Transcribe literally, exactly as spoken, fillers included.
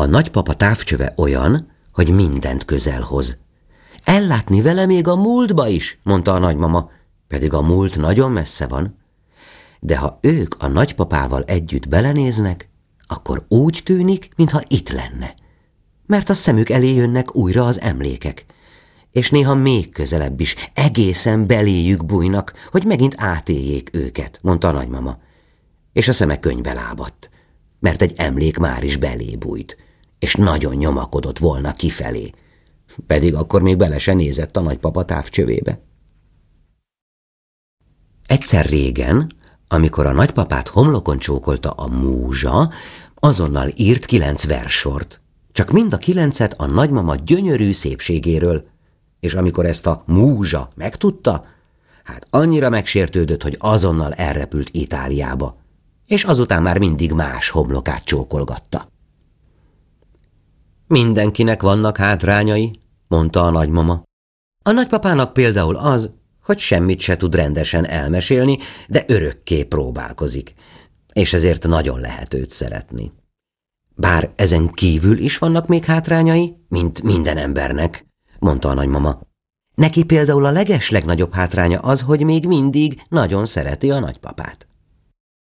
A nagypapa távcsöve olyan, hogy mindent közel hoz. Ellátni vele még a múltba is, mondta a nagymama, pedig a múlt nagyon messze van. De ha ők a nagypapával együtt belenéznek, akkor úgy tűnik, mintha itt lenne. Mert a szemük elé jönnek újra az emlékek, és néha még közelebb is, egészen beléjük bújnak, hogy megint átéljék őket, mondta a nagymama. És a szeme könyvbe lábadt, mert egy emlék már is belé bújt, és nagyon nyomakodott volna kifelé, pedig akkor még bele se nézett a nagypapa távcsövébe. Egyszer régen, amikor a nagypapát homlokon csókolta a múzsa, azonnal írt kilenc verssort, csak mind a kilencet a nagymama gyönyörű szépségéről, és amikor ezt a múzsa megtudta, hát annyira megsértődött, hogy azonnal elrepült Itáliába, és azután már mindig más homlokát csókolgatta. Mindenkinek vannak hátrányai, mondta a nagymama. A nagypapának például az, hogy semmit se tud rendesen elmesélni, de örökké próbálkozik, és ezért nagyon lehet őt szeretni. Bár ezen kívül is vannak még hátrányai, mint minden embernek, mondta a nagymama. Neki például a legeslegnagyobb hátránya az, hogy még mindig nagyon szereti a nagypapát.